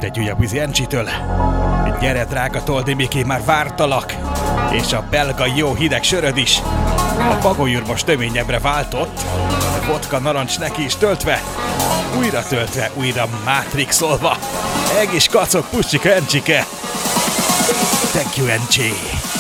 egy újabb vízi Encsitől. Gyere, drága Toldi Miki, már vártalak. És a belga jó hideg söröd is. A bagolyúr most töményebbre váltott. A vodka narancs neki is töltve. Újra töltve, újra mátrixolva. Egész kacok, pussika Encsike. Thank you, Encsi.